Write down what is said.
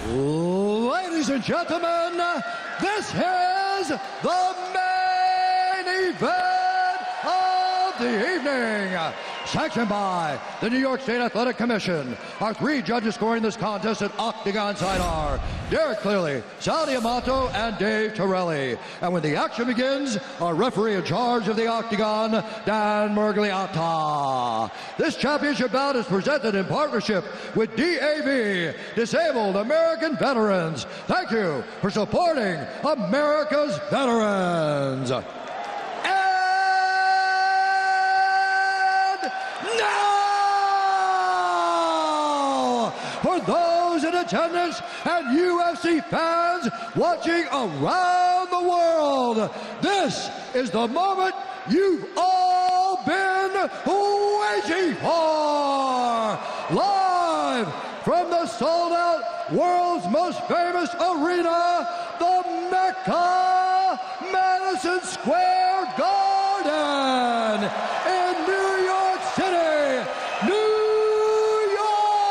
Ladies and gentlemen, this is the main event of the evening. Sanctioned by the New York State Athletic Commission. Our three judges scoring this contest at Octagon side are Derek Cleary, Sal Diamato, and Dave Torelli. And when the action begins, our referee in charge of the Octagon, Dan Murgliata. This championship bout is presented in partnership with DAV, Disabled American Veterans. Thank you for supporting America's veterans. Now, for those in attendance and UFC fans watching around the world, this is the moment you've all been waiting for. Live from the sold-out world's most famous arena, the Mecca, Madison Square